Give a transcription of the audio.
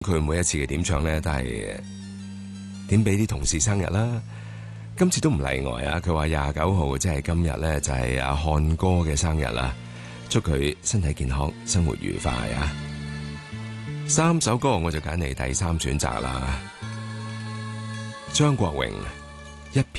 佢每一次嘅點唱咧，都係點俾啲同事生日啦。今次都唔例外啊！佢話29號即係今日咧，就係阿漢哥嘅生日啦。祝佢身體健康，生活愉快啊！3首歌我就揀你第3選擇啦。張國榮一片。